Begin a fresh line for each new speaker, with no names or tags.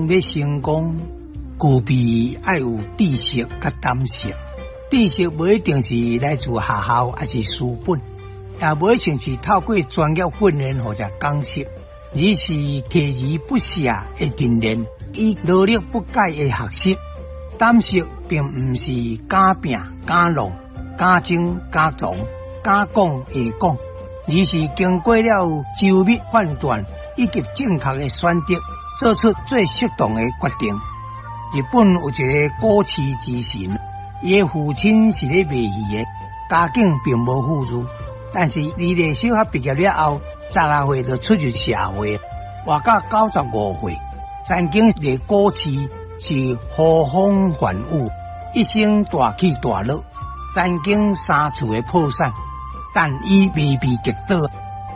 人要成功，具备要有知识甲胆识。知识不一定是来自学校，还是书本，也不一定是透过专业训练或者讲习，而是锲而不舍的训练，以努力不改的学习。胆识并唔是敢拼、敢弄、敢争、敢撞、敢讲会讲，而是经过了周密判断以及正确的选择，做出最适当的决定。日本有一个古市之神，伊的父亲是咧卖鱼的，家境并无富裕，但是二个小学毕业了后，16岁就出入社会，活到95岁。曾经在古市是呼风唤雨，一生大起大落，曾经3次的破产，但伊未被击倒。